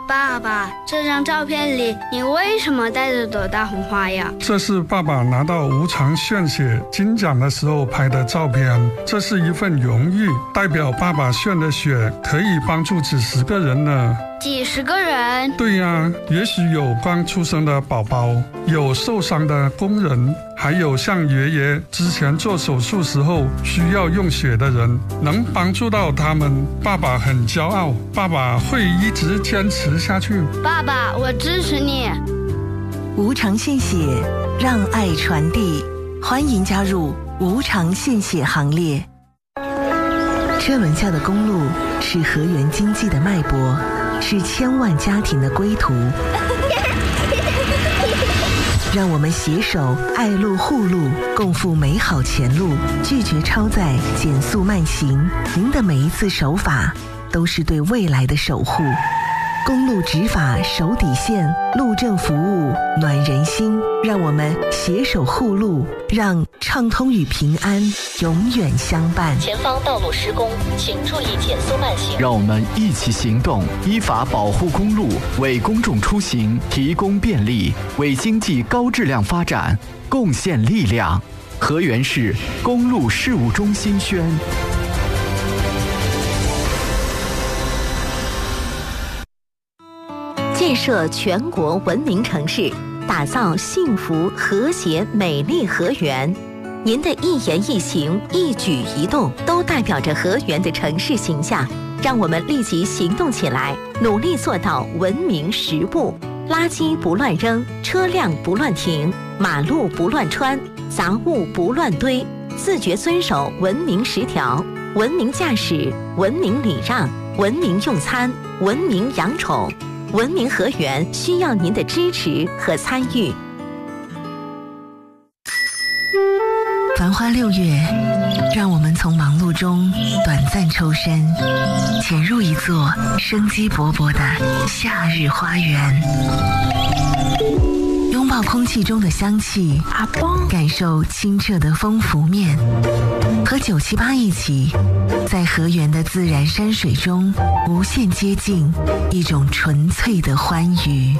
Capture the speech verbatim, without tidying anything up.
爸爸，这张照片里你为什么带着朵大红花呀？ 这是爸爸拿到无偿献血金奖的时候拍的照片，这是一份荣誉，代表爸爸献的血可以帮助几十个人呢。 几十个人？ 对呀，也许有刚出生的宝宝，有受伤的工人，还有像爷爷之前做手术时候需要用血的人，能帮助到他们，爸爸很骄傲，爸爸会一直坚持下去。 爸爸，我支持你。 无偿献血，让爱传递，欢迎加入无偿献血行列。车轮下的公路是河源经济的脉搏，是千万家庭的归途。让我们携手爱路护路，共赴美好前路，拒绝超载，减速慢行。您的每一次守法，都是对未来的守护。公路执法守底线，路政服务暖人心。让我们携手护路，让畅通与平安永远相伴。 前方道路施工，请注意减速慢行。 让我们一起行动，依法保护公路，为公众出行提供便利，为经济高质量发展贡献力量。河源市公路事务中心宣。 建设全国文明城市，打造幸福和谐美丽河源。您的一言一行、一举一动，都代表着河源的城市形象。让我们立即行动起来，努力做到文明十步：垃圾不乱扔，车辆不乱停，马路不乱穿，杂物不乱堆，自觉遵守文明十条：文明驾驶，文明礼让，文明用餐，文明养宠。文明河源需要您的支持和参与。 繁花六月，让我们从忙碌中短暂抽身，潜入一座生机勃勃的夏日花园，拥抱空气中的香气，感受清澈的风拂面，和九七八一起，在河源的自然山水中无限接近一种纯粹的欢愉。